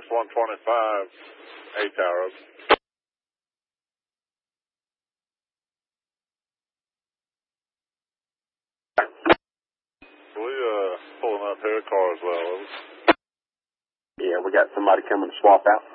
Phoenix 125, 8 Tower. We pulling up here, car as well. Yeah, we got somebody coming to swap out.